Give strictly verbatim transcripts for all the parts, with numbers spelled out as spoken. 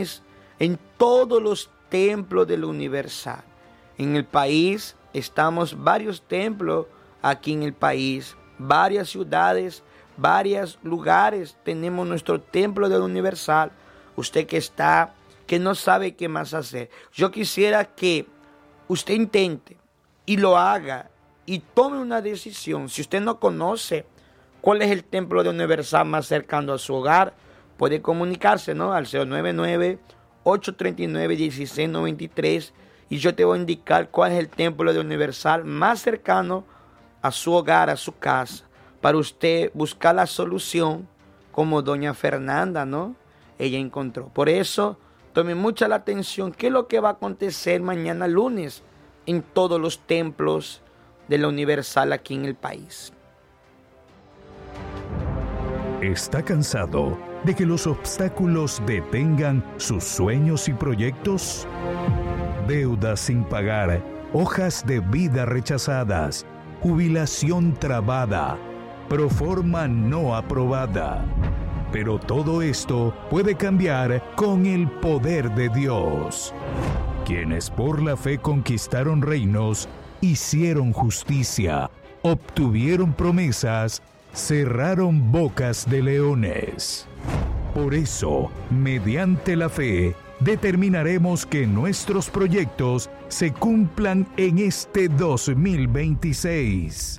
lunes en todos los templos de la Universal. En el país estamos varios templos aquí en el país, varias ciudades, varios lugares tenemos nuestro templo de la Universal. Usted que está, que no sabe qué más hacer, yo quisiera que usted intente y lo haga y tome una decisión. Si usted no conoce cuál es el templo de Universal más cercano a su hogar, puede comunicarse, ¿no?, al cero nueve nueve, ocho tres nueve, uno seis nueve tres y yo te voy a indicar cuál es el templo de Universal más cercano a su hogar, a su casa, para usted buscar la solución como doña Fernanda, ¿no?, ella encontró. Por eso, tome mucha la atención, qué es lo que va a acontecer mañana lunes en todos los templos de la Universal aquí en el país. ¿Está cansado de que los obstáculos detengan sus sueños y proyectos? Deudas sin pagar, hojas de vida rechazadas, jubilación trabada, proforma no aprobada. Pero todo esto puede cambiar con el poder de Dios. Quienes por la fe conquistaron reinos, hicieron justicia, obtuvieron promesas, cerraron bocas de leones. Por eso, mediante la fe, determinaremos que nuestros proyectos se cumplan en este dos mil veintiséis.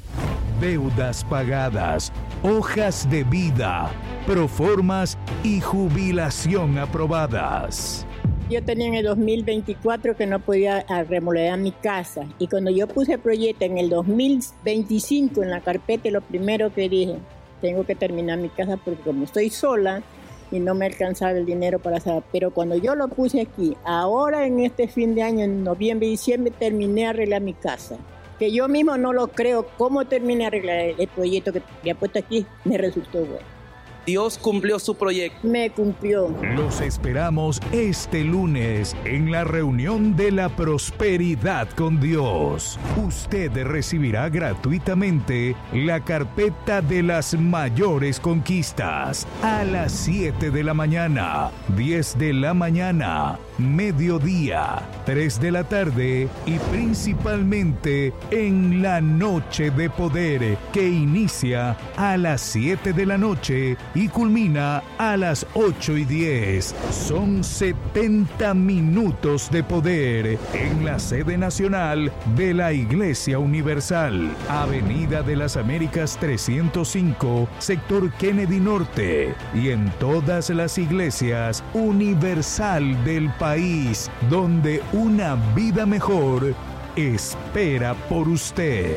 Deudas pagadas, hojas de vida, proformas y jubilación aprobadas. Yo tenía en el dos mil veinticuatro que no podía remodelar mi casa, y cuando yo puse el proyecto en el dos mil veinticinco en la carpeta, lo primero que dije, tengo que terminar mi casa porque como estoy sola y no me alcanzaba el dinero para hacer. Pero cuando yo lo puse aquí, ahora en este fin de año, en noviembre y diciembre, terminé de arreglar mi casa. Que yo mismo no lo creo, cómo terminé de arreglar el proyecto que había puesto aquí, me resultó bueno. Dios cumplió su proyecto. Me cumplió. Los esperamos este lunes en la reunión de la prosperidad con Dios. Usted recibirá gratuitamente la carpeta de las mayores conquistas a las siete de la mañana, diez de la mañana, mediodía, tres de la tarde y principalmente en la noche de poder que inicia a las siete de la noche y culmina a las ocho y diez. Son setenta minutos de poder en la sede nacional de la Iglesia Universal, Avenida de las Américas trescientos cinco, sector Kennedy Norte, y en todas las iglesias universal del país, donde una vida mejor espera por usted.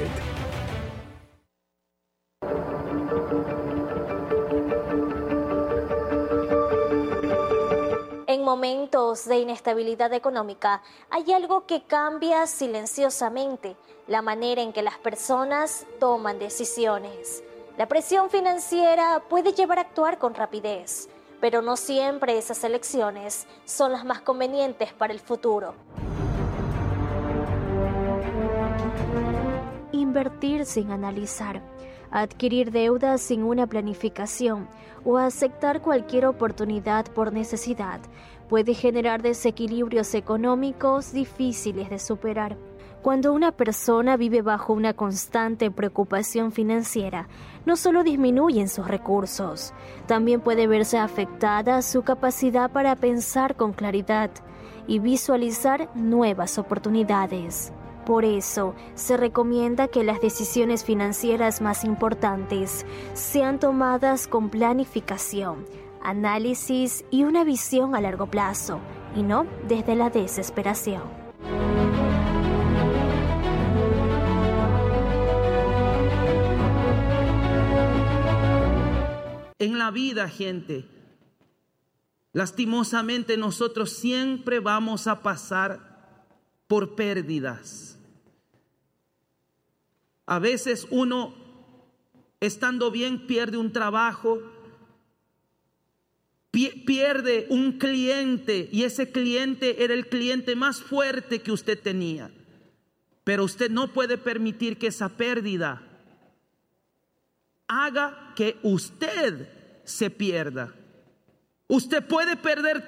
En momentos de inestabilidad económica, hay algo que cambia silenciosamente la manera en que las personas toman decisiones. La presión financiera puede llevar a actuar con rapidez, pero no siempre esas elecciones son las más convenientes para el futuro. Invertir sin analizar, adquirir deudas sin una planificación o aceptar cualquier oportunidad por necesidad puede generar desequilibrios económicos difíciles de superar. Cuando una persona vive bajo una constante preocupación financiera, no solo disminuyen sus recursos, también puede verse afectada su capacidad para pensar con claridad y visualizar nuevas oportunidades. Por eso, se recomienda que las decisiones financieras más importantes sean tomadas con planificación, análisis y una visión a largo plazo, y no desde la desesperación. En la vida, gente, lastimosamente nosotros siempre vamos a pasar por pérdidas. A veces uno, estando bien, pierde un trabajo, pierde un cliente, y ese cliente era el cliente más fuerte que usted tenía. Pero usted no puede permitir que esa pérdida haga que usted se pierda. Usted puede perder